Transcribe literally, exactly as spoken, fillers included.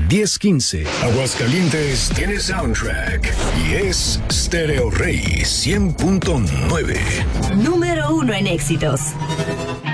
diez quince. Aguascalientes tiene soundtrack y es Stereo Rey cien punto nueve. Número uno en éxitos.